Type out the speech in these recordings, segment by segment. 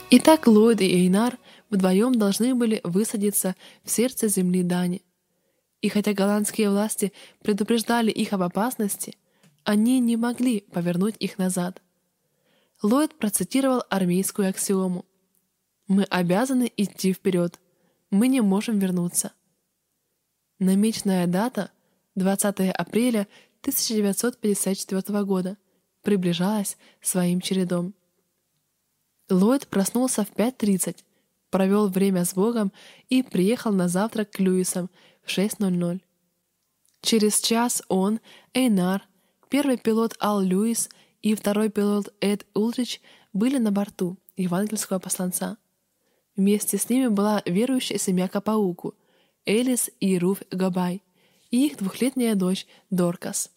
Итак, Ллойд и Эйнар вдвоем должны были высадиться в сердце земли Дани. И хотя голландские власти предупреждали их об опасности, они не могли повернуть их назад. Ллойд процитировал армейскую аксиому: «Мы обязаны идти вперед. Мы не можем вернуться». Намеченная дата, 20 апреля 1954 года, приближалась своим чередом. Ллойд проснулся в 5:30, провел время с Богом и приехал на завтрак к Льюисам в 6:00. Через час он, Эйнар, первый пилот Ал Льюис и второй пилот Эд Ульрич были на борту евангельского посланца. Вместе с ними была верующая семья Капауку, Элис и Руф Габай, и их двухлетняя дочь Доркас.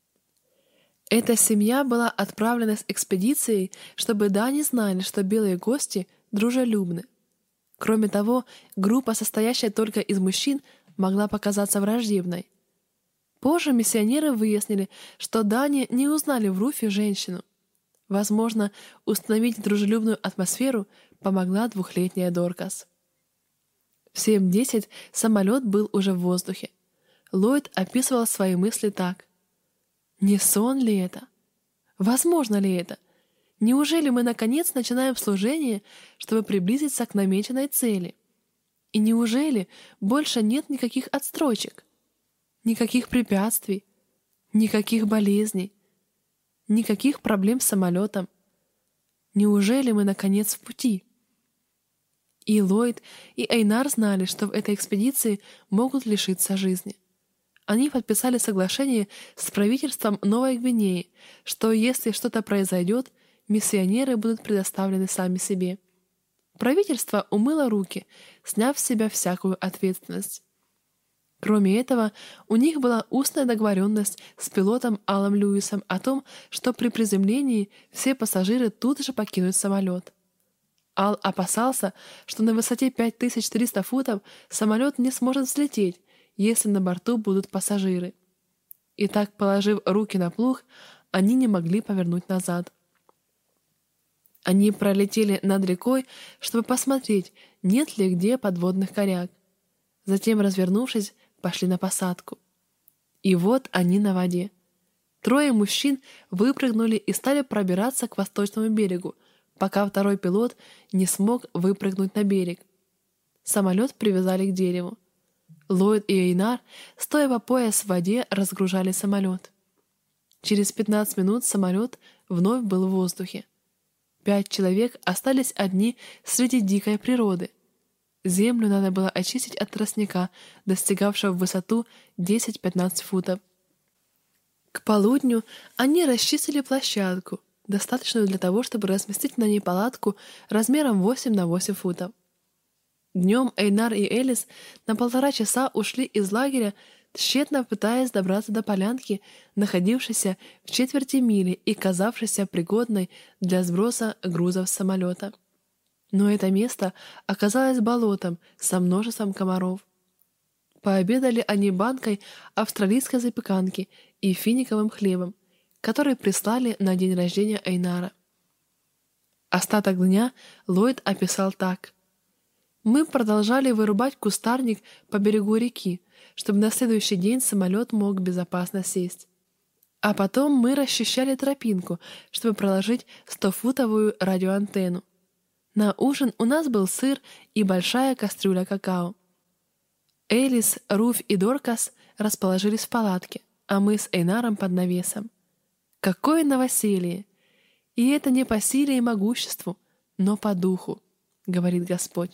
Эта семья была отправлена с экспедицией, чтобы дане знали, что белые гости дружелюбны. Кроме того, группа, состоящая только из мужчин, могла показаться враждебной. Позже миссионеры выяснили, что дане не узнали в Руфе женщину. Возможно, установить дружелюбную атмосферу помогла двухлетняя Доркас. В 7:10 самолет был уже в воздухе. Ллойд описывал свои мысли так: «Не сон ли это? Возможно ли это? Неужели мы наконец начинаем служение, чтобы приблизиться к намеченной цели? И неужели больше нет никаких отстрочек, никаких препятствий, никаких болезней, никаких проблем с самолетом? Неужели мы наконец в пути?» И Ллойд, и Эйнар знали, что в этой экспедиции могут лишиться жизни. Они подписали соглашение с правительством Новой Гвинеи, что если что-то произойдет, миссионеры будут предоставлены сами себе. Правительство умыло руки, сняв с себя всякую ответственность. Кроме этого, у них была устная договоренность с пилотом Алом Льюисом о том, что при приземлении все пассажиры тут же покинут самолет. Ал опасался, что на высоте 5300 футов самолет не сможет взлететь, если на борту будут пассажиры. И так, положив руки на плуг, они не могли повернуть назад. Они пролетели над рекой, чтобы посмотреть, нет ли где подводных коряг. Затем, развернувшись, пошли на посадку. И вот они на воде. 3 мужчин выпрыгнули и стали пробираться к восточному берегу, пока второй пилот не смог выпрыгнуть на берег. Самолет привязали к дереву. Ллойд и Эйнар, стоя по пояс в воде, разгружали самолет. Через 15 минут самолет вновь был в воздухе. 5 человек остались одни среди дикой природы. Землю надо было очистить от тростника, достигавшего в высоту 10-15 футов. К полудню они расчистили площадку, достаточную для того, чтобы разместить на ней палатку размером 8 на 8 футов. Днем Эйнар и Элис на 1,5 часа ушли из лагеря, тщетно пытаясь добраться до полянки, находившейся в 1/4 мили и казавшейся пригодной для сброса грузов с самолета. Но это место оказалось болотом со множеством комаров. Пообедали они банкой австралийской запеканки и финиковым хлебом, который прислали на день рождения Эйнара. Остаток дня Ллойд описал так: «Мы продолжали вырубать кустарник по берегу реки, чтобы на следующий день самолет мог безопасно сесть. А потом мы расчищали тропинку, чтобы проложить 100-футовую радиоантенну. На ужин у нас был сыр и большая кастрюля какао. Элис, Руф и Доркас расположились в палатке, а мы с Эйнаром под навесом. Какое новоселье! И это не по силе и могуществу, но по духу, говорит Господь».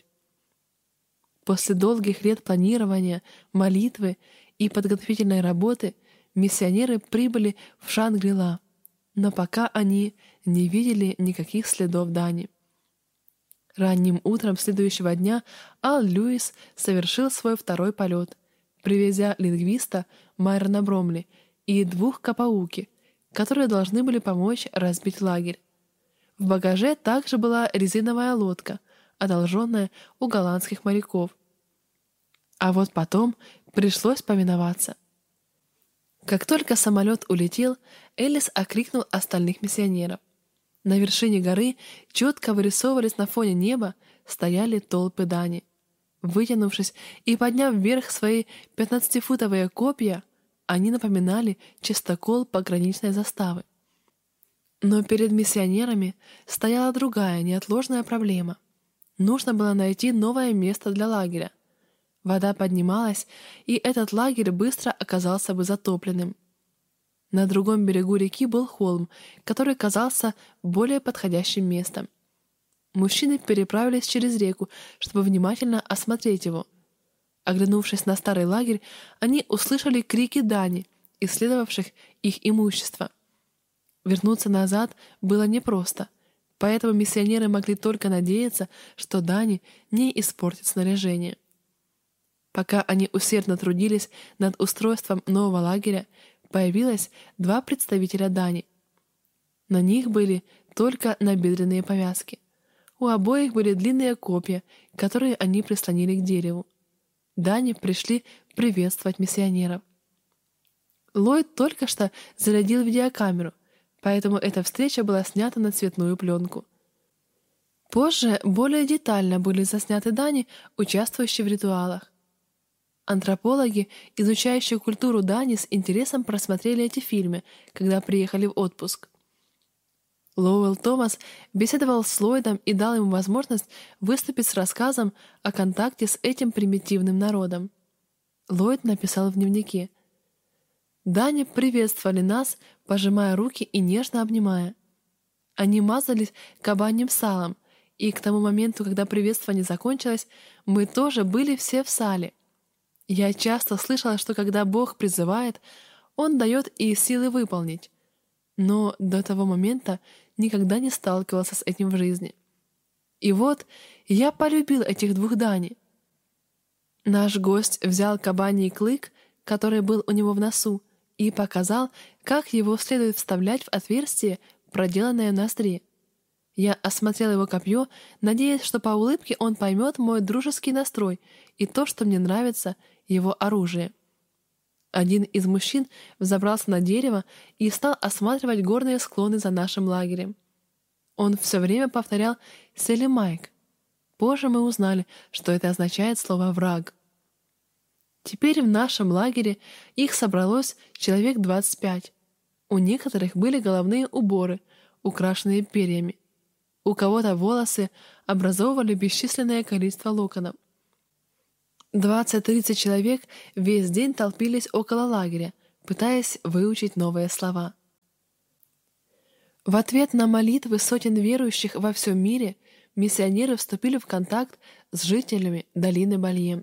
После долгих лет планирования, молитвы и подготовительной работы миссионеры прибыли в Шангри-Ла, но пока они не видели никаких следов дани. Ранним утром следующего дня Ал Льюис совершил свой второй полет, привезя лингвиста Майрона Бромли и 2 капауки, которые должны были помочь разбить лагерь. В багаже также была резиновая лодка, одолженная у голландских моряков. А вот потом пришлось повиноваться. Как только самолет улетел, Элис окликнул остальных миссионеров. На вершине горы четко вырисовывались на фоне неба, стояли толпы дани. Вытянувшись и подняв вверх свои 15-футовые копья, они напоминали чистокол пограничной заставы. Но перед миссионерами стояла другая неотложная проблема. Нужно было найти новое место для лагеря. Вода поднималась, и этот лагерь быстро оказался бы затопленным. На другом берегу реки был холм, который казался более подходящим местом. Мужчины переправились через реку, чтобы внимательно осмотреть его. Оглянувшись на старый лагерь, они услышали крики дани, исследовавших их имущество. Вернуться назад было непросто, поэтому миссионеры могли только надеяться, что дани не испортят снаряжение. Пока они усердно трудились над устройством нового лагеря, появилось 2 представителя дани. На них были только набедренные повязки. У обоих были длинные копья, которые они прислонили к дереву. Дани пришли приветствовать миссионеров. Ллойд только что зарядил видеокамеру, поэтому эта встреча была снята на цветную пленку. Позже более детально были засняты дани, участвующие в ритуалах. Антропологи, изучающие культуру дани, с интересом просмотрели эти фильмы, когда приехали в отпуск. Лоуэлл Томас беседовал с Ллойдом и дал ему возможность выступить с рассказом о контакте с этим примитивным народом. Ллойд написал в дневнике: «Дани приветствовали нас, пожимая руки и нежно обнимая. Они мазались кабаньим салом, и к тому моменту, когда приветствование закончилось, мы тоже были все в сале. Я часто слышала, что когда Бог призывает, Он дает и силы выполнить. Но до того момента никогда не сталкивался с этим в жизни. И вот я полюбил этих 2 дани». Наш гость взял кабаний клык, который был у него в носу, и показал, как его следует вставлять в отверстие, проделанное в ноздре. Я осмотрел его копье, надеясь, что по улыбке он поймет мой дружеский настрой и то, что мне нравится его оружие. Один из мужчин взобрался на дерево и стал осматривать горные склоны за нашим лагерем. Он все время повторял «Селимайк». Позже мы узнали, что это означает слово «враг». Теперь в нашем лагере их собралось человек 25. У некоторых были головные уборы, украшенные перьями. У кого-то волосы образовывали бесчисленное количество локонов. 20-30 человек весь день толпились около лагеря, пытаясь выучить новые слова. В ответ на молитвы сотен верующих во всем мире миссионеры вступили в контакт с жителями долины Бальем.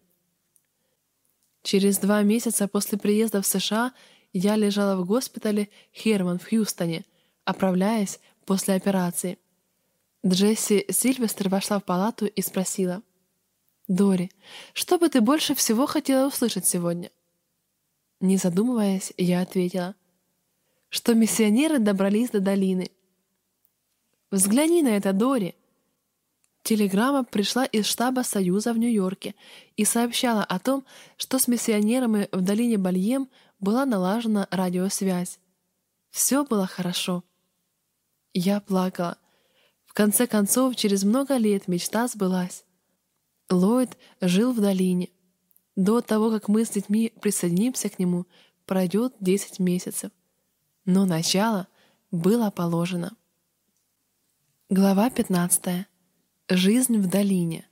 Через 2 месяца после приезда в США я лежала в госпитале Херман в Хьюстоне, оправляясь после операции. Джесси Сильвестр вошла в палату и спросила: «Дори, что бы ты больше всего хотела услышать сегодня?» Не задумываясь, я ответила, что миссионеры добрались до долины. «Взгляни на это, Дори!» Телеграмма пришла из штаба Союза в Нью-Йорке и сообщала о том, что с миссионерами в долине Бальем была налажена радиосвязь. Все было хорошо. Я плакала. В конце концов, через много лет мечта сбылась. Ллойд жил в долине. До того, как мы с детьми присоединимся к нему, пройдет 10 месяцев. Но начало было положено. Глава 15. Жизнь в долине.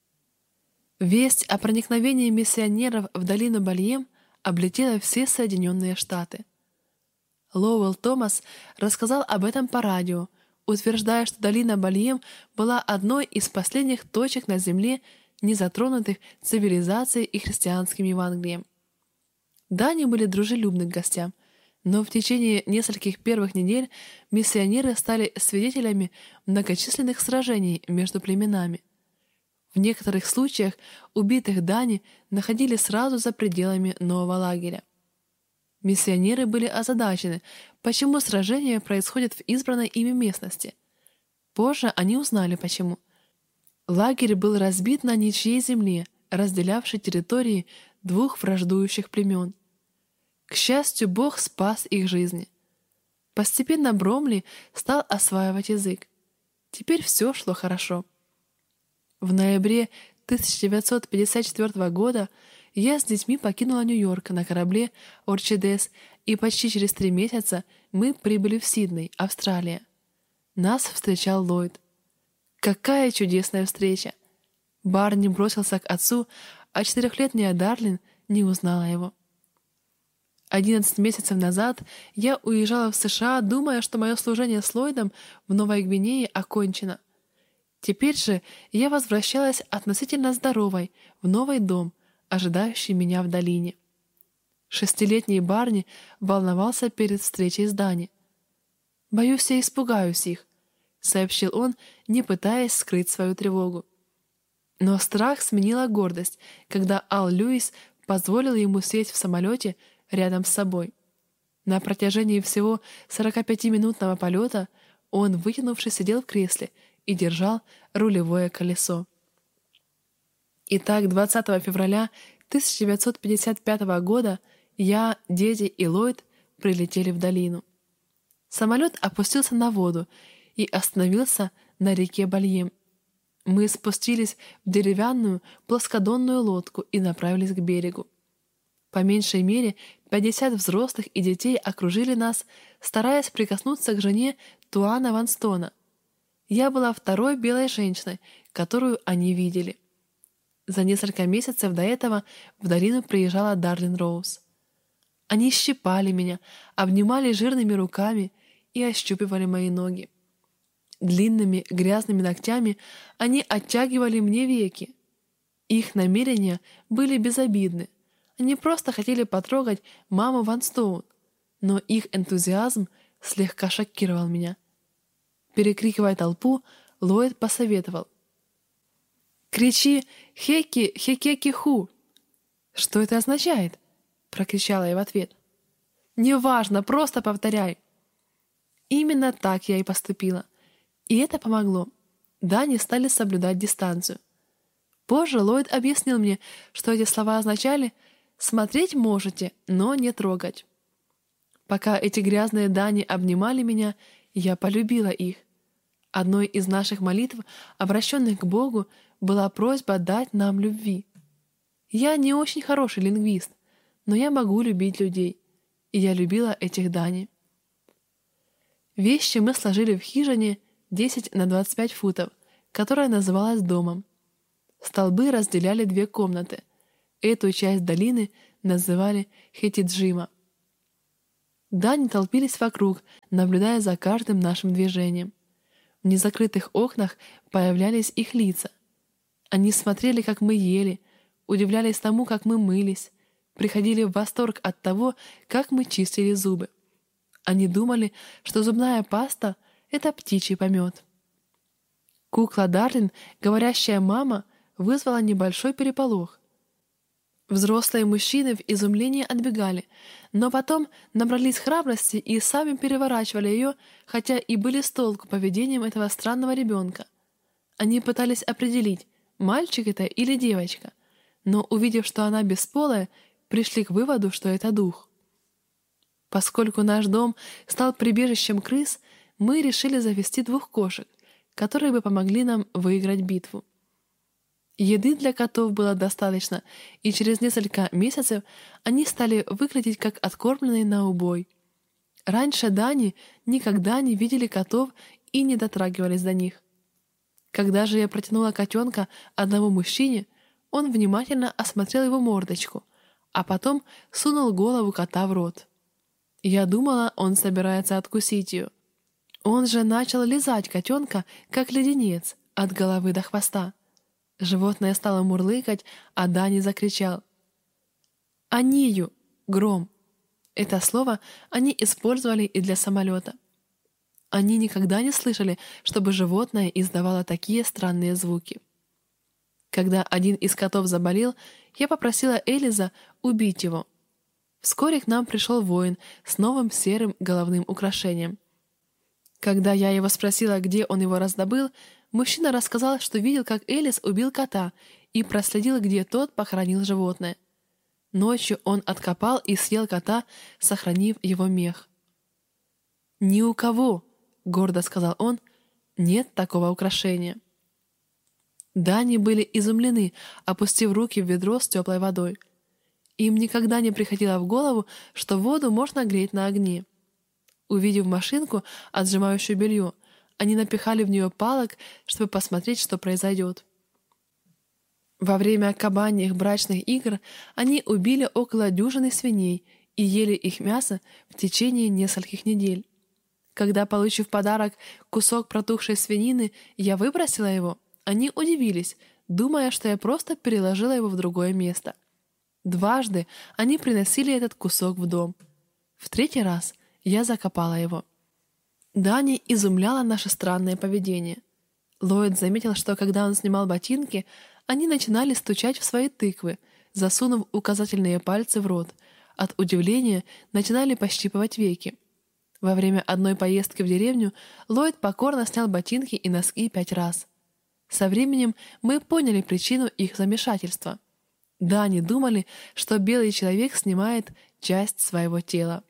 Весть о проникновении миссионеров в долину Бальем облетела все Соединенные Штаты. Лоуэлл Томас рассказал об этом по радио, утверждая, что долина Бальем была одной из последних точек на Земле, не затронутых цивилизацией и христианским Евангелием. Дани были дружелюбны к гостям, но в течение нескольких первых недель миссионеры стали свидетелями многочисленных сражений между племенами. В некоторых случаях убитых дани находили сразу за пределами нового лагеря. Миссионеры были озадачены, почему сражения происходят в избранной ими местности. Позже они узнали, почему. Лагерь был разбит на ничьей земле, разделявшей территории 2 враждующих племен. К счастью, Бог спас их жизни. Постепенно Бромли стал осваивать язык. Теперь все шло хорошо. В ноябре 1954 года я с детьми покинула Нью-Йорк на корабле «Орчидес», и почти через 3 месяца мы прибыли в Сидней, Австралия. Нас встречал Ллойд. Какая чудесная встреча! Барни бросился к отцу, а 4-летняя Дарлин не узнала его. 11 месяцев назад я уезжала в США, думая, что мое служение с Ллойдом в Новой Гвинее окончено. Теперь же я возвращалась относительно здоровой в новый дом, ожидающий меня в долине. 6-летний Барни волновался перед встречей с Дани. «Боюсь, я испугаюсь их», — сообщил он, не пытаясь скрыть свою тревогу. Но страх сменила гордость, когда Ал Льюис позволил ему сесть в самолете рядом с собой. На протяжении всего 45-минутного полета он, вытянувшись, сидел в кресле и держал рулевое колесо. Итак, 20 февраля 1955 года я, дети и Ллойд прилетели в долину. Самолет опустился на воду и остановился на реке Бальем. Мы спустились в деревянную плоскодонную лодку и направились к берегу. По меньшей мере 50 взрослых и детей окружили нас, стараясь прикоснуться к жене Туана Ванстона. Я была второй белой женщиной, которую они видели. За несколько месяцев до этого в долину приезжала Дарлин Роуз. Они щипали меня, обнимали жирными руками и ощупывали мои ноги. Длинными грязными ногтями они оттягивали мне веки. Их намерения были безобидны. Они просто хотели потрогать маму Ванстоун, но их энтузиазм слегка шокировал меня. Перекрикивая толпу, Ллойд посоветовал: «Кричи «Хеки, хекеки, ху!»» «Что это означает?» — прокричала я в ответ. «Неважно, просто повторяй». Именно так я и поступила. И это помогло. Да, они стали соблюдать дистанцию. Позже Ллойд объяснил мне, что эти слова означали «смотреть можете, но не трогать». Пока эти грязные дани обнимали меня, я полюбила их. Одной из наших молитв, обращенных к Богу, была просьба дать нам любви. Я не очень хороший лингвист, но я могу любить людей, и я любила этих дани. Вещи мы сложили в хижине 10 на 25 футов, которая называлась домом. Столбы разделяли 2 комнаты. Эту часть долины называли Хетиджима. Дани толпились вокруг, наблюдая за каждым нашим движением. В незакрытых окнах появлялись их лица. Они смотрели, как мы ели, удивлялись тому, как мы мылись, приходили в восторг от того, как мы чистили зубы. Они думали, что зубная паста — это птичий помет. Кукла Дарлин, говорящая «мама», вызвала небольшой переполох. Взрослые мужчины в изумлении отбегали, но потом набрались храбрости и сами переворачивали ее, хотя и были с толку поведением этого странного ребенка. Они пытались определить, мальчик это или девочка, но, увидев, что она бесполая, пришли к выводу, что это дух. Поскольку наш дом стал прибежищем крыс, мы решили завести 2 кошек, которые бы помогли нам выиграть битву. Еды для котов было достаточно, и через несколько месяцев они стали выглядеть как откормленные на убой. Раньше дани никогда не видели котов и не дотрагивались до них. Когда же я протянула котенка одному мужчине, он внимательно осмотрел его мордочку, а потом сунул голову кота в рот. Я думала, он собирается откусить ее. Он же начал лизать котенка, как леденец, от головы до хвоста. Животное стало мурлыкать, а Дани закричал: «Анию! Гром!» Это слово они использовали и для самолета. Они никогда не слышали, чтобы животное издавало такие странные звуки. Когда один из котов заболел, я попросила Элиза убить его. Вскоре к нам пришел воин с новым серым головным украшением. Когда я его спросила, где он его раздобыл, мужчина рассказал, что видел, как Элис убил кота и проследил, где тот похоронил животное. Ночью он откопал и съел кота, сохранив его мех. «Ни у кого», — гордо сказал он, — «нет такого украшения». Дани были изумлены, опустив руки в ведро с теплой водой. Им никогда не приходило в голову, что воду можно греть на огне. Увидев машинку, отжимающую белье, они напихали в нее палок, чтобы посмотреть, что произойдет. Во время кабаньих брачных игр они убили около дюжины свиней и ели их мясо в течение нескольких недель. Когда, получив подарок кусок протухшей свинины, я выбросила его, они удивились, думая, что я просто переложила его в другое место. Дважды они приносили этот кусок в дом. В третий раз я закопала его. Дани изумляло наше странное поведение. Ллойд заметил, что когда он снимал ботинки, они начинали стучать в свои тыквы, засунув указательные пальцы в рот. От удивления начинали пощипывать веки. Во время одной поездки в деревню Ллойд покорно снял ботинки и носки 5 раз. Со временем мы поняли причину их замешательства. Дани думали, что белый человек снимает часть своего тела.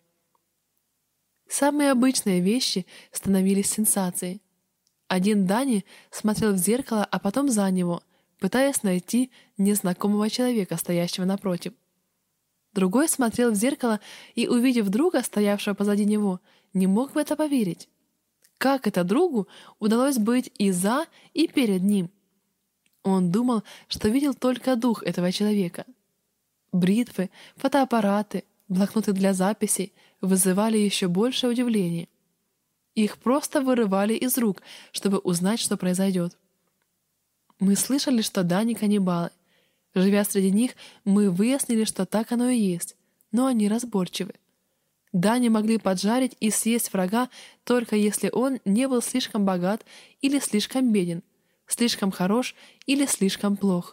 Самые обычные вещи становились сенсацией. Один Дани смотрел в зеркало, а потом за него, пытаясь найти незнакомого человека, стоящего напротив. Другой смотрел в зеркало и, увидев друга, стоявшего позади него, не мог в это поверить. Как это другу удалось быть и за, и перед ним? Он думал, что видел только дух этого человека. Бритвы, фотоаппараты, блокноты для записей вызывали еще большее удивление. Их просто вырывали из рук, чтобы узнать, что произойдет. Мы слышали, что Дани каннибалы. Живя среди них, мы выяснили, что так оно и есть, но они разборчивы. Дани могли поджарить и съесть врага, только если он не был слишком богат или слишком беден, слишком хорош или слишком плох.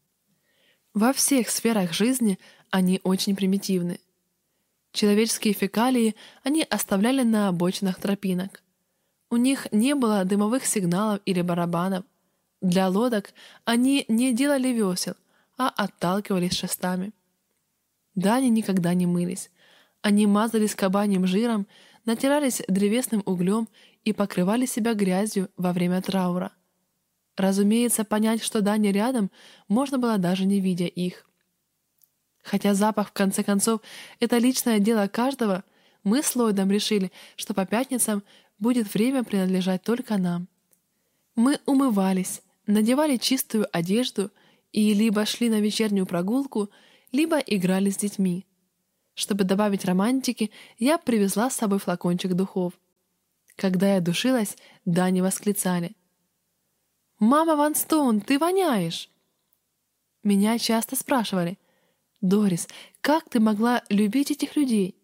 Во всех сферах жизни они очень примитивны. Человеческие фекалии они оставляли на обочинах тропинок. У них не было дымовых сигналов или барабанов. Для лодок они не делали весел, а отталкивались шестами. Дани никогда не мылись. Они мазались кабаньим жиром, натирались древесным углем и покрывали себя грязью во время траура. Разумеется, понять, что Дани рядом, можно было даже не видя их. Хотя запах, в конце концов, это личное дело каждого, мы с Ллойдом решили, что по пятницам будет время принадлежать только нам. Мы умывались, надевали чистую одежду и либо шли на вечернюю прогулку, либо играли с детьми. Чтобы добавить романтики, я привезла с собой флакончик духов. Когда я душилась, Дани восклицали: «Мама Ван Стоун, ты воняешь!» Меня часто спрашивали: «Дорис, как ты могла любить этих людей?»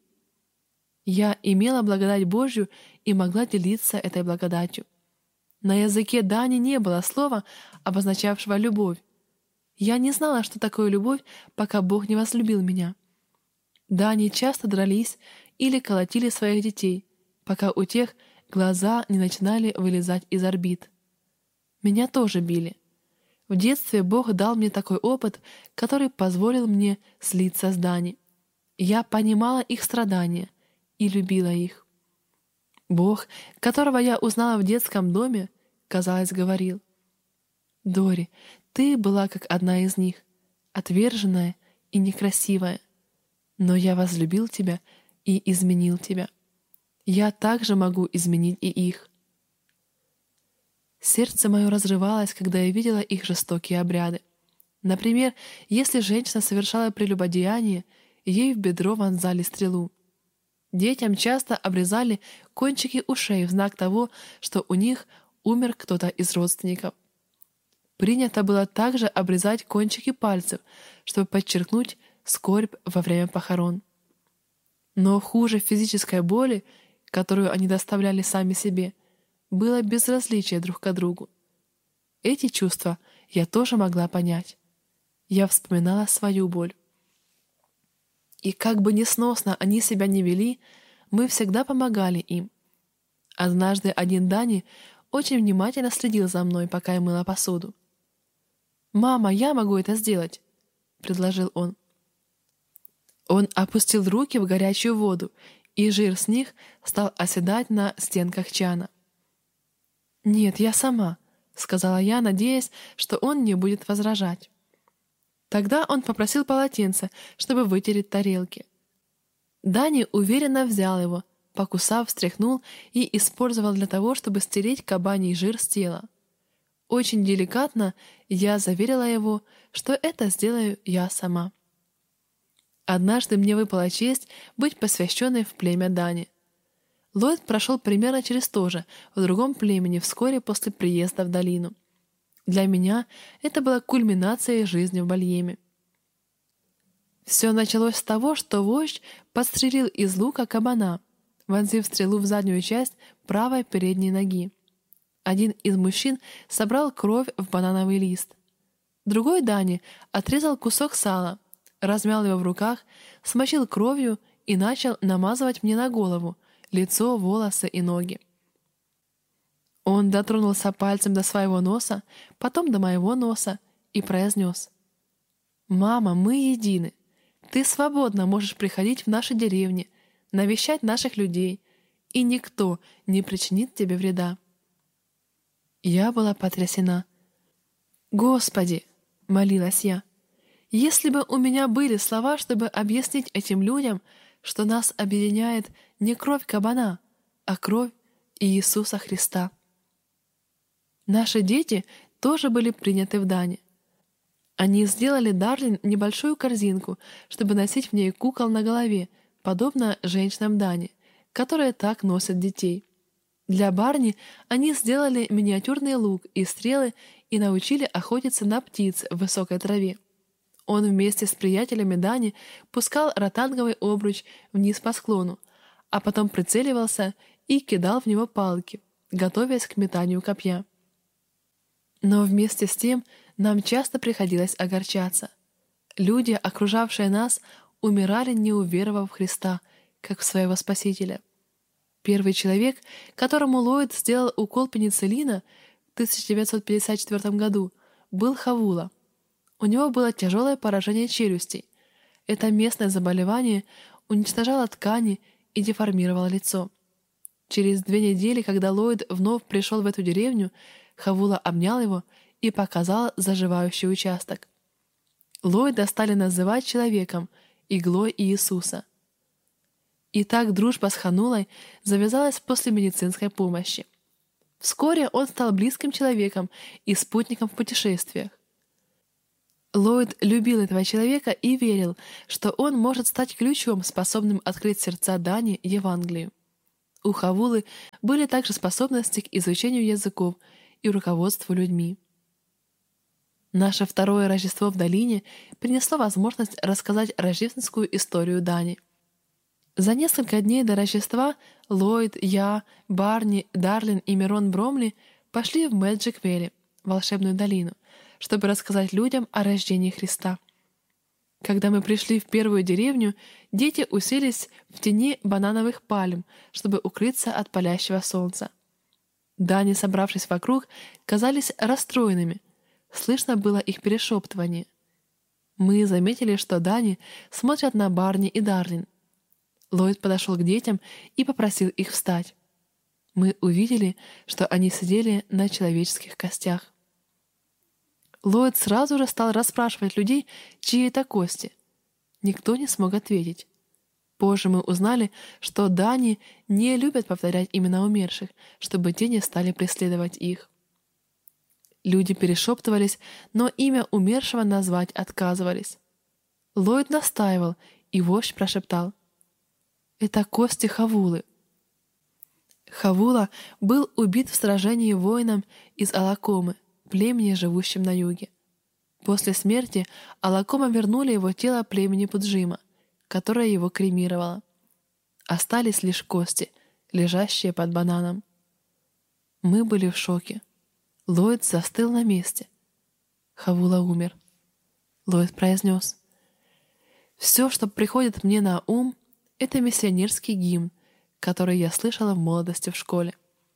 Я имела благодать Божью и могла делиться этой благодатью. На языке Дани не было слова, обозначавшего любовь. Я не знала, что такое любовь, пока Бог не возлюбил меня. Дани часто дрались или колотили своих детей, пока у тех глаза не начинали вылезать из орбит. Меня тоже били. В детстве Бог дал мне такой опыт, который позволил мне слиться с Дани. Я понимала их страдания и любила их. Бог, которого я узнала в детском доме, казалось, говорил: «Дори, ты была как одна из них, отверженная и некрасивая. Но я возлюбил тебя и изменил тебя. Я также могу изменить и их». Сердце мое разрывалось, когда я видела их жестокие обряды. Например, если женщина совершала прелюбодеяние, ей в бедро вонзали стрелу. Детям часто обрезали кончики ушей в знак того, что у них умер кто-то из родственников. Принято было также обрезать кончики пальцев, чтобы подчеркнуть скорбь во время похорон. Но хуже физической боли, которую они доставляли сами себе, было безразличие друг к другу. Эти чувства я тоже могла понять. Я вспоминала свою боль. И как бы несносно они себя не вели, мы всегда помогали им. Однажды один Дани очень внимательно следил за мной, пока я мыла посуду. «Мама, я могу это сделать», — предложил он. Он опустил руки в горячую воду и жир с них стал оседать на стенках чана. «Нет, я сама», — сказала я, надеясь, что он не будет возражать. Тогда он попросил полотенце, чтобы вытереть тарелки. Дани уверенно взял его, покусав, встряхнул и использовал для того, чтобы стереть кабаний жир с тела. Очень деликатно я заверила его, что это сделаю я сама. Однажды мне выпала честь быть посвященной в племя Дани. Ллойд прошел примерно через то же, в другом племени, вскоре после приезда в долину. Для меня это была кульминацией жизни в Бальеме. Все началось с того, что вождь подстрелил из лука кабана, вонзив стрелу в заднюю часть правой передней ноги. Один из мужчин собрал кровь в банановый лист. Другой Дани отрезал кусок сала, размял его в руках, смочил кровью и начал намазывать мне на голову, лицо, волосы и ноги. Он дотронулся пальцем до своего носа, потом до моего носа и произнес: «Мама, мы едины. Ты свободно можешь приходить в наши деревни, навещать наших людей, и никто не причинит тебе вреда». Я была потрясена. «Господи!» — молилась я. «Если бы у меня были слова, чтобы объяснить этим людям, что нас объединяет не кровь кабана, а кровь Иисуса Христа». Наши дети тоже были приняты в Дани. Они сделали Дарлин небольшую корзинку, чтобы носить в ней кукол на голове, подобно женщинам Дани, которые так носят детей. Для Барни они сделали миниатюрный лук и стрелы и научили охотиться на птиц в высокой траве. Он вместе с приятелями Дани пускал ротанговый обруч вниз по склону, а потом прицеливался и кидал в него палки, готовясь к метанию копья. Но вместе с тем нам часто приходилось огорчаться. Люди, окружавшие нас, умирали, не уверовав в Христа, как в своего Спасителя. Первый человек, которому Ллойд сделал укол пенициллина в 1954 году, был Хавула. У него было тяжелое поражение челюстей. Это местное заболевание уничтожало ткани и деформировало лицо. Через 2 недели, когда Ллойд вновь пришел в эту деревню, Хавула обнял его и показал заживающий участок. Ллойда стали называть человеком, иглой Иисуса. И так дружба с Ханулой завязалась после медицинской помощи. Вскоре он стал близким человеком и спутником в путешествиях. Ллойд любил этого человека и верил, что он может стать ключом, способным открыть сердца Дани Евангелию. У Хавулы были также способности к изучению языков и руководству людьми. Наше второе Рождество в долине принесло возможность рассказать рождественскую историю Дани. За несколько дней до Рождества Ллойд, я, Барни, Дарлин и Мирон Бромли пошли в Мэджик-Вэлли, волшебную долину, чтобы рассказать людям о рождении Христа. Когда мы пришли в первую деревню, дети уселись в тени банановых пальм, чтобы укрыться от палящего солнца. Дани, собравшись вокруг, казались расстроенными. Слышно было их перешептывание. Мы заметили, что Дани смотрят на Барни и Дарлин. Ллойд подошел к детям и попросил их встать. Мы увидели, что они сидели на человеческих костях. Ллойд сразу же стал расспрашивать людей, чьи это кости. Никто не смог ответить. Позже мы узнали, что Дани не любят повторять имена умерших, чтобы те не стали преследовать их. Люди перешептывались, но имя умершего назвать отказывались. Ллойд настаивал, и вождь прошептал: «Это кости Хавулы». Хавула был убит в сражении воином из Алакомы, племени, живущем на юге. После смерти Алакома вернули его тело племени Пуджима, которое его кремировало. Остались лишь кости, лежащие под бананом. Мы были в шоке. Ллойд застыл на месте. Хавула умер. Ллойд произнес: «Все, что приходит мне на ум, это миссионерский гимн, который я слышала в молодости в школе.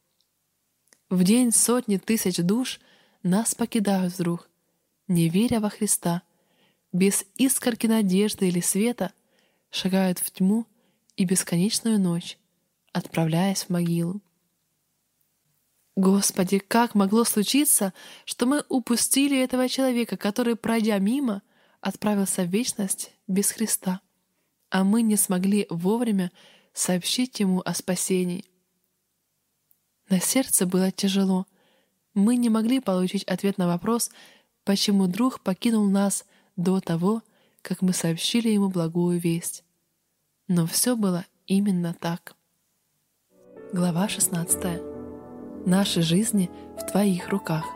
В день сотни тысяч душ нас покидают вдруг, не веря во Христа, без искорки надежды или света, шагают в тьму и бесконечную ночь, отправляясь в могилу. Господи, как могло случиться, что мы упустили этого человека, который, пройдя мимо, отправился в вечность без Христа, а мы не смогли вовремя сообщить ему о спасении? На сердце было тяжело. Мы не могли получить ответ на вопрос, почему друг покинул нас до того, как мы сообщили ему благую весть. Но все было именно так. Глава 16. Наши жизни в Твоих руках.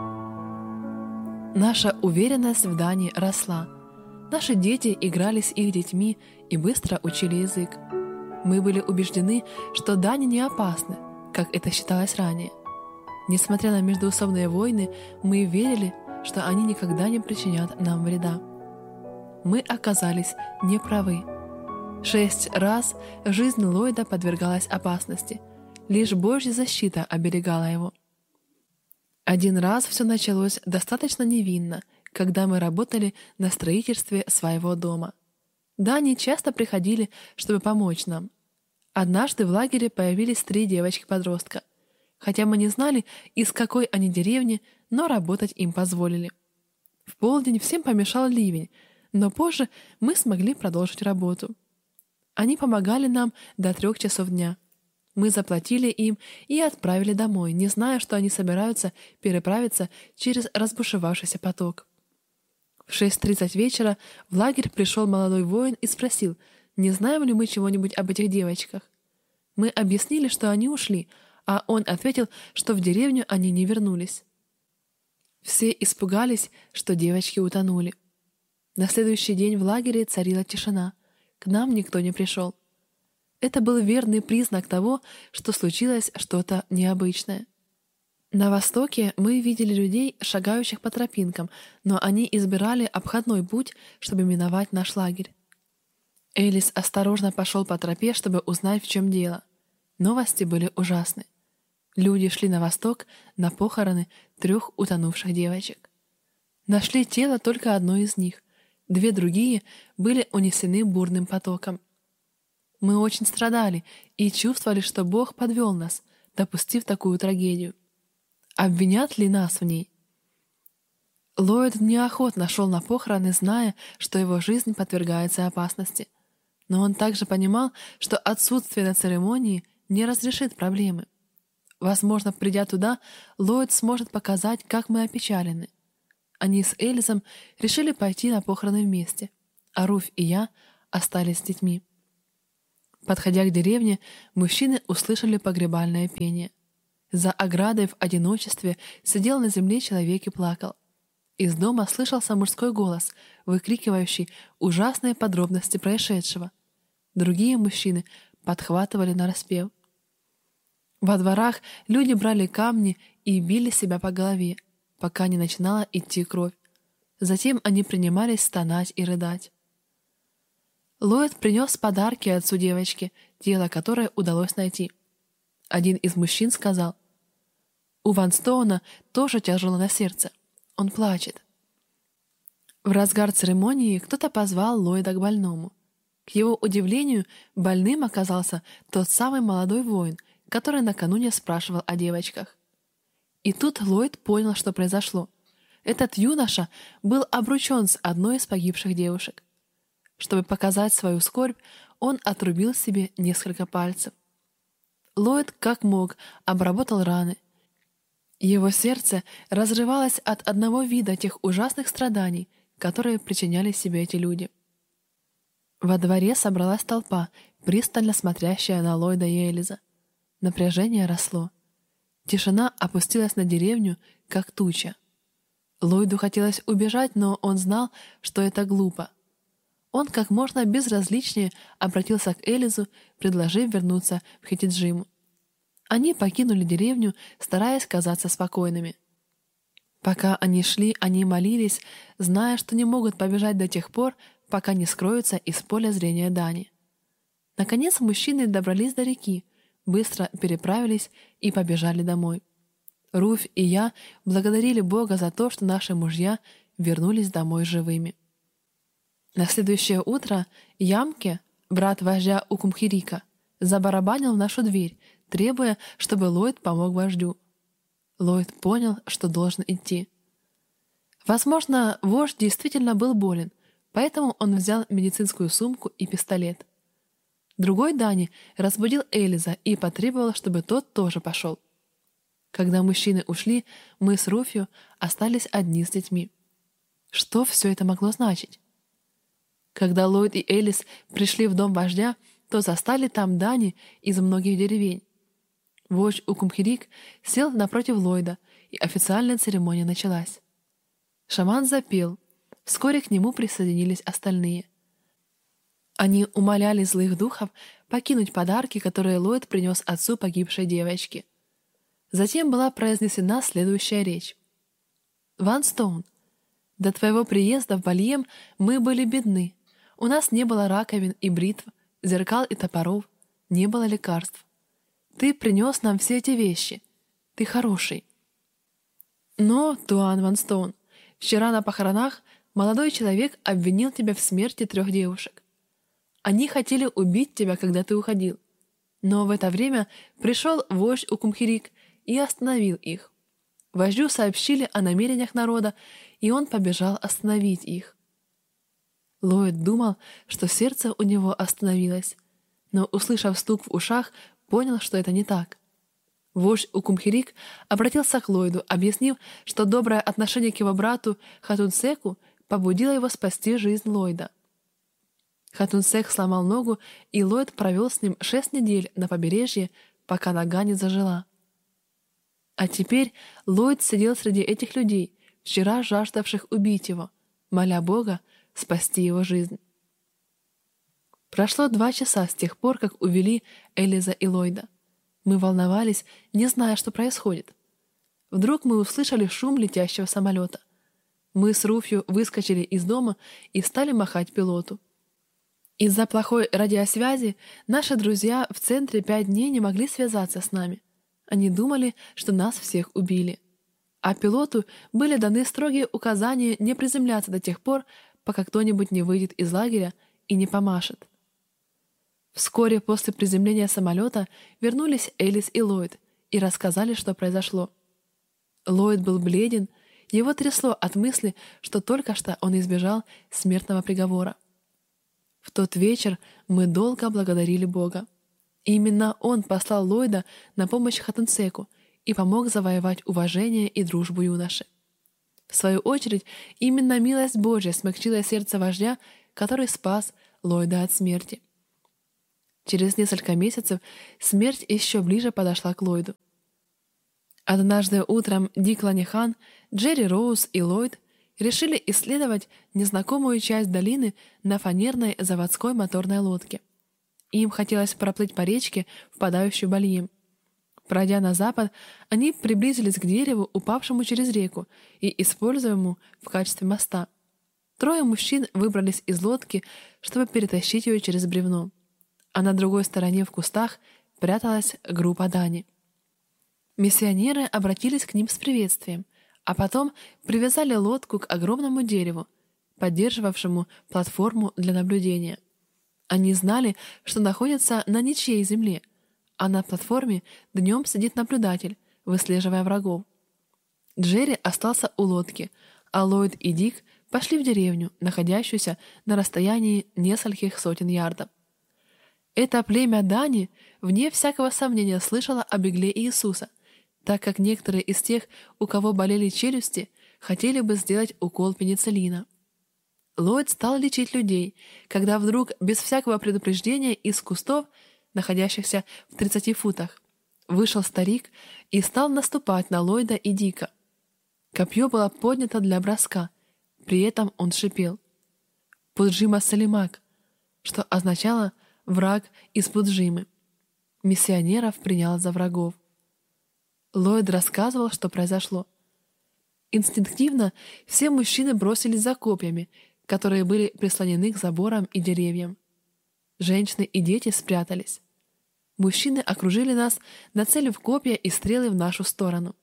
Наша уверенность в Дане росла. Наши дети играли с их детьми и быстро учили язык. Мы были убеждены, что дани не опасны, как это считалось ранее. Несмотря на междоусобные войны, мы верили, что они никогда не причинят нам вреда. Мы оказались неправы. 6 раз жизнь Ллойда подвергалась опасности. Лишь Божья защита оберегала его. Один раз все началось достаточно невинно, когда мы работали на строительстве своего дома. Дани часто приходили, чтобы помочь нам. Однажды в лагере появились 3 девочки-подростка. Хотя мы не знали, из какой они деревни, но работать им позволили. В полдень всем помешал ливень, но позже мы смогли продолжить работу. Они помогали нам до 3 часов дня. Мы заплатили им и отправили домой, не зная, что они собираются переправиться через разбушевавшийся поток. В 6:30 вечера в лагерь пришел молодой воин и спросил, не знаем ли мы чего-нибудь об этих девочках. Мы объяснили, что они ушли, а он ответил, что в деревню они не вернулись. Все испугались, что девочки утонули. На следующий день в лагере царила тишина. К нам никто не пришел. Это был верный признак того, что случилось что-то необычное. На востоке мы видели людей, шагающих по тропинкам, но они избирали обходной путь, чтобы миновать наш лагерь. Элис осторожно пошел по тропе, чтобы узнать, в чем дело. Новости были ужасны. Люди шли на восток на похороны 3 утонувших девочек. Нашли тело только одной из них. 2 другие были унесены бурным потоком. Мы очень страдали и чувствовали, что Бог подвел нас, допустив такую трагедию. Обвинят ли нас в ней? Ллойд неохотно шел на похороны, зная, что его жизнь подвергается опасности. Но он также понимал, что отсутствие на церемонии не разрешит проблемы. Возможно, придя туда, Ллойд сможет показать, как мы опечалены. Они с Элизом решили пойти на похороны вместе, а Руфь и я остались с детьми. Подходя к деревне, мужчины услышали погребальное пение. За оградой в одиночестве сидел на земле человек и плакал. Из дома слышался мужской голос, выкрикивающий ужасные подробности происшедшего. Другие мужчины подхватывали нараспев. Во дворах люди брали камни и били себя по голове, пока не начинала идти кровь. Затем они принимались стонать и рыдать. Ллойд принес подарки отцу девочки, тело которой удалось найти. Один из мужчин сказал: «У Ван Стоуна тоже тяжело на сердце. Он плачет». В разгар церемонии кто-то позвал Ллойда к больному. К его удивлению, больным оказался тот самый молодой воин, который накануне спрашивал о девочках. И тут Ллойд понял, что произошло. Этот юноша был обручен с одной из погибших девушек. Чтобы показать свою скорбь, он отрубил себе несколько пальцев. Ллойд, как мог, обработал раны. Его сердце разрывалось от одного вида тех ужасных страданий, которые причиняли себе эти люди. Во дворе собралась толпа, пристально смотрящая на Ллойда и Элиза. Напряжение росло. Тишина опустилась на деревню, как туча. Ллойду хотелось убежать, но он знал, что это глупо. Он как можно безразличнее обратился к Элизу, предложив вернуться в Хетиджиму. Они покинули деревню, стараясь казаться спокойными. Пока они шли, они молились, зная, что не могут побежать до тех пор, пока не скроются из поля зрения Дани. Наконец мужчины добрались до реки, быстро переправились и побежали домой. Руфь и я благодарили Бога за то, что наши мужья вернулись домой живыми. На следующее утро Ямке, брат вождя Укумхирика, забарабанил в нашу дверь, требуя, чтобы Ллойд помог вождю. Ллойд понял, что должен идти. Возможно, вождь действительно был болен, поэтому он взял медицинскую сумку и пистолет. Другой Дани разбудил Элиза и потребовал, чтобы тот тоже пошел. Когда мужчины ушли, мы с Руфью остались одни с детьми. Что все это могло значить? Когда Ллойд и Элис пришли в дом вождя, то застали там Дани из многих деревень. Вождь Укумхирик сел напротив Ллойда, и официальная церемония началась. Шаман запел. Вскоре к нему присоединились остальные. Они умоляли злых духов покинуть подарки, которые Ллойд принес отцу погибшей девочки. Затем была произнесена следующая речь. «Ван Стоун, до твоего приезда в Бальем мы были бедны. У нас не было раковин и бритв, зеркал и топоров, не было лекарств. Ты принес нам все эти вещи. Ты хороший. Но, Туан Ван Стоун, вчера на похоронах молодой человек обвинил тебя в смерти 3 девушек. Они хотели убить тебя, когда ты уходил. Но в это время пришел вождь Укумхирик и остановил их. Вождю сообщили о намерениях народа, и он побежал остановить их. Ллойд думал, что сердце у него остановилось, но, услышав стук в ушах, понял, что это не так. Вождь Укумхирик обратился к Ллойду, объяснив, что доброе отношение к его брату Хатунсеку побудило его спасти жизнь Ллойда. Хатунсек сломал ногу, и Ллойд провел с ним 6 недель на побережье, пока нога не зажила. А теперь Ллойд сидел среди этих людей, вчера жаждавших убить его, моля Бога спасти его жизнь. Прошло 2 часа с тех пор, как увели Элиза и Ллойда. Мы волновались, не зная, что происходит. Вдруг мы услышали шум летящего самолета. Мы с Руфью выскочили из дома и стали махать пилоту. Из-за плохой радиосвязи наши друзья в центре 5 дней не могли связаться с нами. Они думали, что нас всех убили. А пилоту были даны строгие указания не приземляться до тех пор, пока кто-нибудь не выйдет из лагеря и не помашет. Вскоре после приземления самолета вернулись Элис и Ллойд и рассказали, что произошло. Ллойд был бледен, его трясло от мысли, что только что он избежал смертного приговора. В тот вечер мы долго благодарили Бога. Именно он послал Ллойда на помощь Хатунсеку и помог завоевать уважение и дружбу юноши. В свою очередь, именно милость Божья смягчила сердце вождя, который спас Ллойда от смерти. Через несколько месяцев смерть еще ближе подошла к Ллойду. Однажды утром Дик Ланихан, Джерри Роуз и Ллойд решили исследовать незнакомую часть долины на фанерной заводской моторной лодке. Им хотелось проплыть по речке, впадающей в Бальем. Пройдя на запад, они приблизились к дереву, упавшему через реку и используемому в качестве моста. 3 мужчин выбрались из лодки, чтобы перетащить ее через бревно. А на другой стороне в кустах пряталась группа Дани. Миссионеры обратились к ним с приветствием, а потом привязали лодку к огромному дереву, поддерживавшему платформу для наблюдения. Они знали, что находятся на ничьей земле, а на платформе днем сидит наблюдатель, выслеживая врагов. Джерри остался у лодки, а Ллойд и Дик пошли в деревню, находящуюся на расстоянии нескольких сотен ярдов. Это племя Дани, вне всякого сомнения, слышало о бегле Иисуса, так как некоторые из тех, у кого болели челюсти, хотели бы сделать укол пенициллина. Ллойд стал лечить людей, когда вдруг, без всякого предупреждения, из кустов, находящихся в 30 футах, вышел старик и стал наступать на Ллойда и Дика. Копье было поднято для броска, при этом он шипел «Пуджима Салимак», что означало «враг из Пуджимы». Миссионеров принял за врагов. Ллойд рассказывал, что произошло. Инстинктивно все мужчины бросились за копьями, которые были прислонены к заборам и деревьям. Женщины и дети спрятались. Мужчины окружили нас, нацелив копья и стрелы в нашу сторону.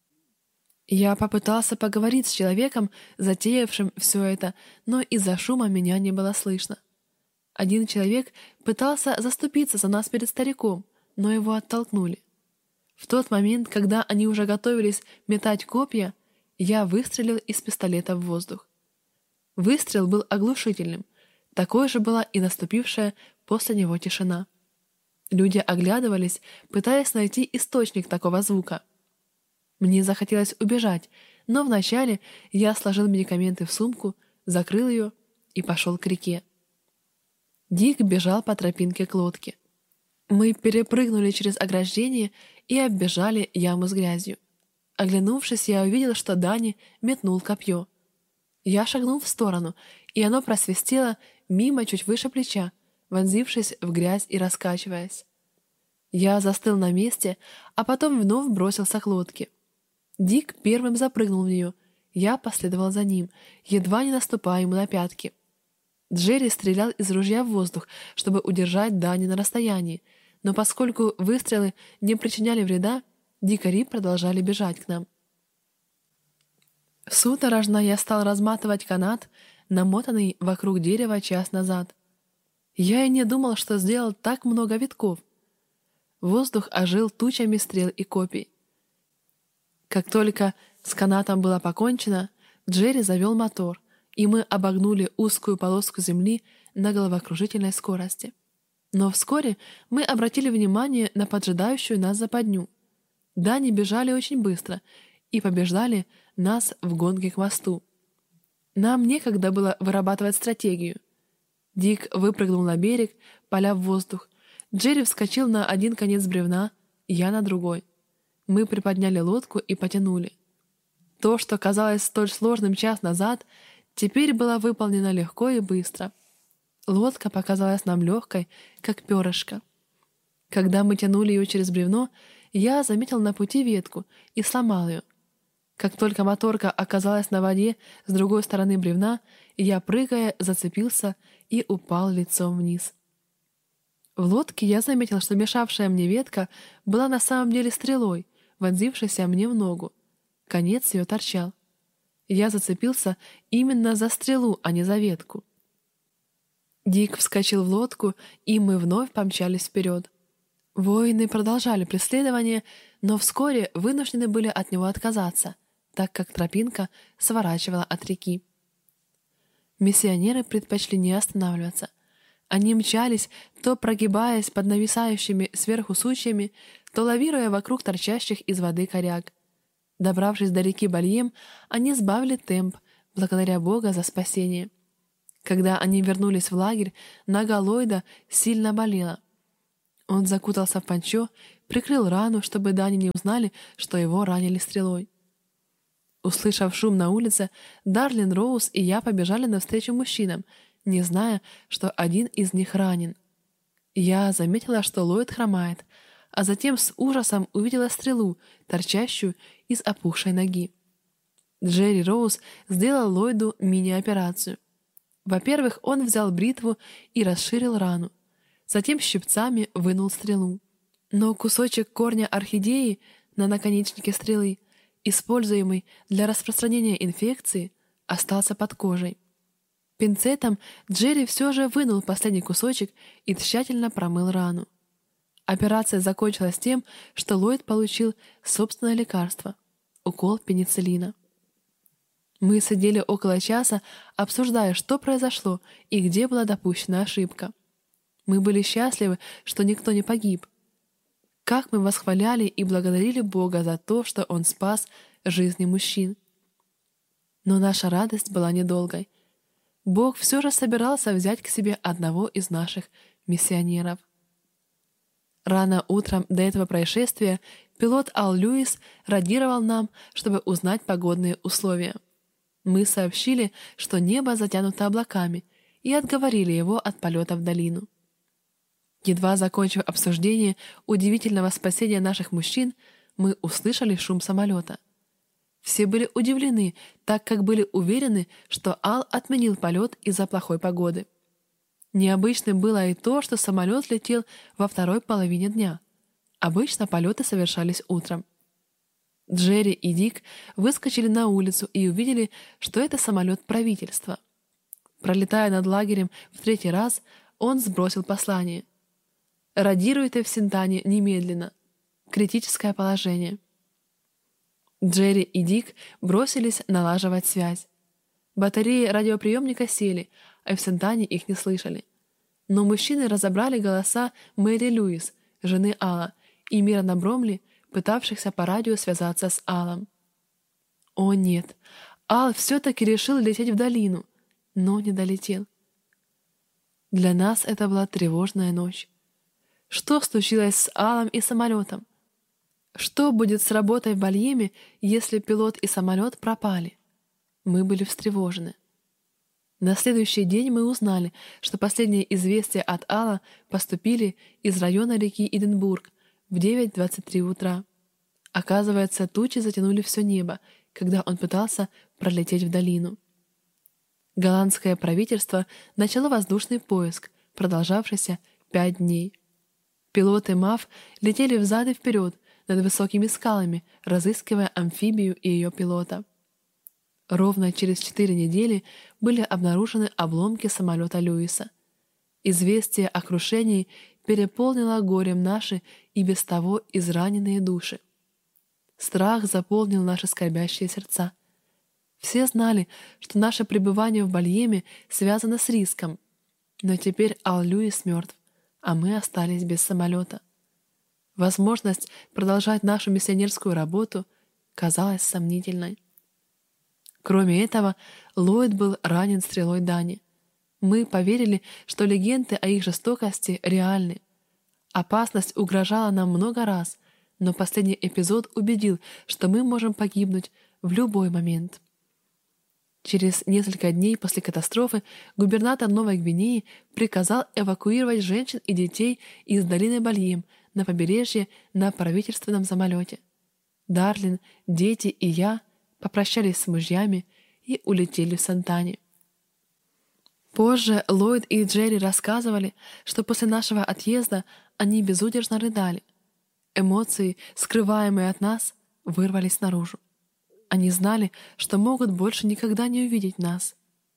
Я попытался поговорить с человеком, затеявшим все это, но из-за шума меня не было слышно. Один человек пытался заступиться за нас перед стариком, но его оттолкнули. В тот момент, когда они уже готовились метать копья, я выстрелил из пистолета в воздух. Выстрел был оглушительным. Такой же была и наступившая после него тишина. Люди оглядывались, пытаясь найти источник такого звука. Мне захотелось убежать, но вначале я сложил медикаменты в сумку, закрыл ее и пошел к реке. Дик бежал по тропинке к лодке. Мы перепрыгнули через ограждение и оббежали яму с грязью. Оглянувшись, я увидел, что Дани метнул копье. Я шагнул в сторону, и оно просвистело мимо чуть выше плеча, вонзившись в грязь и раскачиваясь. Я застыл на месте, а потом вновь бросился к лодке. Дик первым запрыгнул в нее. Я последовал за ним, едва не наступая ему на пятки. Джерри стрелял из ружья в воздух, чтобы удержать Дани на расстоянии, но поскольку выстрелы не причиняли вреда, дикари продолжали бежать к нам. Судорожно я стал разматывать канат, намотанный вокруг дерева час назад. Я и не думал, что сделал так много витков. Воздух ожил тучами стрел и копий. Как только с канатом было покончено, Джерри завел мотор, и мы обогнули узкую полоску земли на головокружительной скорости. Но вскоре мы обратили внимание на поджидающую нас западню. Дани бежали очень быстро и побеждали нас в гонке к мосту. Нам некогда было вырабатывать стратегию. Дик выпрыгнул на берег, поля в воздух. Джерри вскочил на один конец бревна, я на другой. Мы приподняли лодку и потянули. То, что казалось столь сложным час назад, теперь было выполнено легко и быстро. Лодка показалась нам легкой, как перышко. Когда мы тянули ее через бревно, я заметил на пути ветку и сломал ее. Как только моторка оказалась на воде с другой стороны бревна, я, прыгая, зацепился и упал лицом вниз. В лодке я заметил, что мешавшая мне ветка была на самом деле стрелой, вонзившейся мне в ногу. Конец ее торчал. Я зацепился именно за стрелу, а не за ветку. Дик вскочил в лодку, и мы вновь помчались вперед. Воины продолжали преследование, но вскоре вынуждены были от него отказаться, так как тропинка сворачивала от реки. Миссионеры предпочли не останавливаться. Они мчались, то прогибаясь под нависающими сверху сучьями, то лавируя вокруг торчащих из воды коряг. Добравшись до реки Бальем, они сбавили темп, благодаря Бога за спасение. Когда они вернулись в лагерь, нога Ллойда сильно болела. Он закутался в пончо, прикрыл рану, чтобы Дани не узнали, что его ранили стрелой. Услышав шум на улице, Дарлин Роуз и я побежали навстречу мужчинам, не зная, что один из них ранен. Я заметила, что Ллойд хромает, а затем с ужасом увидела стрелу, торчащую из опухшей ноги. Джерри Роуз сделал Ллойду мини-операцию. Во-первых, он взял бритву и расширил рану. Затем щипцами вынул стрелу. Но кусочек корня орхидеи на наконечнике стрелы, используемый для распространения инфекции, остался под кожей. Пинцетом Джерри все же вынул последний кусочек и тщательно промыл рану. Операция закончилась тем, что Ллойд получил собственное лекарство — укол пенициллина. Мы сидели около часа, обсуждая, что произошло и где была допущена ошибка. Мы были счастливы, что никто не погиб. Как мы восхваляли и благодарили Бога за то, что Он спас жизни мужчин. Но наша радость была недолгой. Бог все же собирался взять к себе одного из наших миссионеров. Рано утром до этого происшествия пилот Ал Льюис радировал нам, чтобы узнать погодные условия. Мы сообщили, что небо затянуто облаками, и отговорили его от полета в долину. Едва закончив обсуждение удивительного спасения наших мужчин, мы услышали шум самолета. Все были удивлены, так как были уверены, что Ал отменил полет из-за плохой погоды. Необычным было и то, что самолет летел во второй половине дня. Обычно полеты совершались утром. Джерри и Дик выскочили на улицу и увидели, что это самолет правительства. Пролетая над лагерем в третий раз, он сбросил послание. «Радируйте в Синтане немедленно. Критическое положение». Джерри и Дик бросились налаживать связь. Батареи радиоприемника сели, а в Синтане их не слышали. Но мужчины разобрали голоса Мэри Льюис, жены Алла, и Мирана Бромли, пытавшихся по радио связаться с Аллом. О нет, Ал все-таки решил лететь в долину, но не долетел. Для нас это была тревожная ночь. Что случилось с Аллом и самолетом? Что будет с работой в Бальеме, если пилот и самолет пропали? Мы были встревожены. На следующий день мы узнали, что последние известия от Алла поступили из района реки Эдинбург в 9:23 утра. Оказывается, тучи затянули все небо, когда он пытался пролететь в долину. Голландское правительство начало воздушный поиск, продолжавшийся 5 дней. Пилоты МАФ летели взад и вперед над высокими скалами, разыскивая амфибию и ее пилота. Ровно через 4 недели были обнаружены обломки самолета Льюиса. Известие о крушении переполнило горем наши и без того израненные души. Страх заполнил наши скорбящие сердца. Все знали, что наше пребывание в Бальеме связано с риском, но теперь Ал Льюис мертв, а мы остались без самолета. Возможность продолжать нашу миссионерскую работу казалась сомнительной. Кроме этого, Ллойд был ранен стрелой Дани. Мы поверили, что легенды о их жестокости реальны. Опасность угрожала нам много раз, но последний эпизод убедил, что мы можем погибнуть в любой момент. Через несколько дней после катастрофы губернатор Новой Гвинеи приказал эвакуировать женщин и детей из долины Бальем на побережье на правительственном самолете. Дарлин, дети и я попрощались с мужьями и улетели в Сантане. Позже Ллойд и Джерри рассказывали, что после нашего отъезда они безудержно рыдали. Эмоции, скрываемые от нас, вырвались наружу. Они знали, что могут больше никогда не увидеть нас.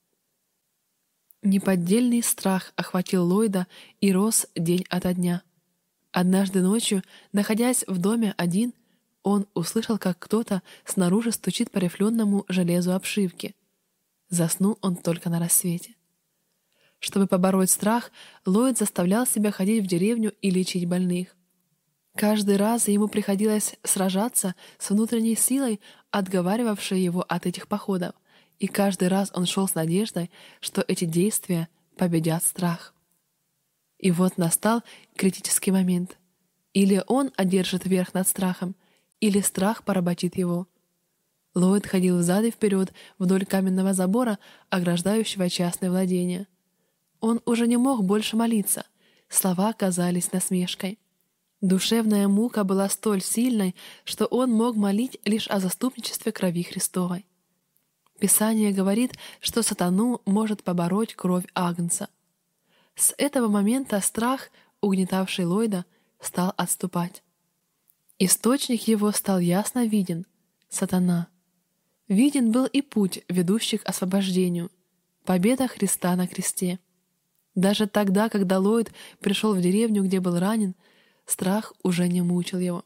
Неподдельный страх охватил Ллойда и рос день ото дня. Однажды ночью, находясь в доме один, он услышал, как кто-то снаружи стучит по рифленому железу обшивки. Заснул он только на рассвете. Чтобы побороть страх, Ллойд заставлял себя ходить в деревню и лечить больных. Каждый раз ему приходилось сражаться с внутренней силой, отговаривавшей его от этих походов, и каждый раз он шел с надеждой, что эти действия победят страх. И вот настал критический момент. Или он одержит верх над страхом, или страх поработит его. Ллойд ходил взад и вперед вдоль каменного забора, ограждающего частное владение. Он уже не мог больше молиться, слова казались насмешкой. Душевная мука была столь сильной, что он мог молить лишь о заступничестве крови Христовой. Писание говорит, что сатану может побороть кровь Агнца. С этого момента страх, угнетавший Ллойда, стал отступать. Источник его стал ясно виден — сатана. Виден был и путь, ведущий к освобождению — победа Христа на кресте. Даже тогда, когда Ллойд пришел в деревню, где был ранен, страх уже не мучил его.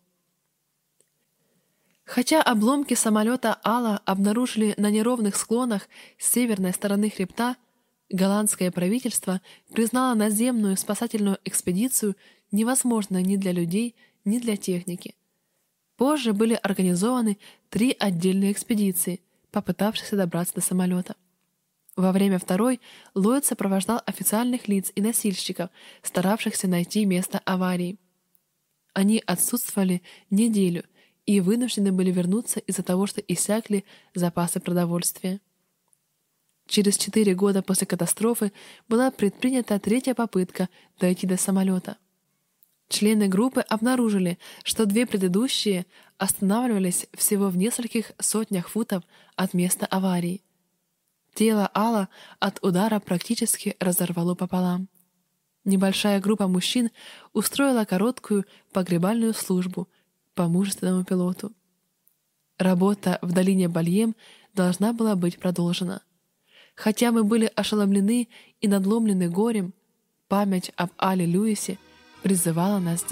Хотя обломки самолета Алла обнаружили на неровных склонах с северной стороны хребта, голландское правительство признало наземную спасательную экспедицию невозможной ни для людей, ни для техники. Позже были организованы 3 отдельные экспедиции, попытавшиеся добраться до самолета. Во время второй Ллойд сопровождал официальных лиц и носильщиков, старавшихся найти место аварии. Они отсутствовали неделю и вынуждены были вернуться из-за того, что иссякли запасы продовольствия. Через 4 года после катастрофы была предпринята 3-я попытка дойти до самолета. Члены группы обнаружили, что 2 предыдущие останавливались всего в нескольких сотнях футов от места аварии. Тело Алла от удара практически разорвало пополам. Небольшая группа мужчин устроила короткую погребальную службу по мужественному пилоту. Работа в долине Бальем должна была быть продолжена. Хотя мы были ошеломлены и надломлены горем, память об Але Льюисе призывала нас